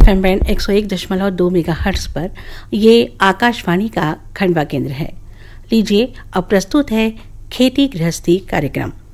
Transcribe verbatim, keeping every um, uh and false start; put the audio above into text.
M band एक सौ एक दशमलव दो मेगाहर्ट्ज पर ये आकाशवाणी का खंडवा केंद्र है। लीजिए अब प्रस्तुत है खेती गृहस्थी कार्यक्रम।